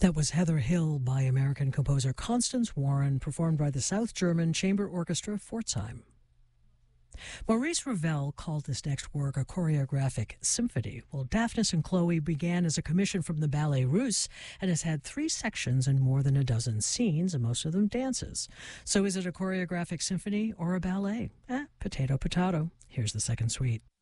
That was Heather Hill by American composer Constance Warren, performed by the South German Chamber Orchestra Pforzheim. Maurice Ravel called this next work a choreographic symphony. Well, Daphnis and Chloe began as a commission from the Ballet Russe and has had 3 sections and more than a dozen scenes, and most of them dances. So is it a choreographic symphony or a ballet? Potato, potato. Here's the second suite.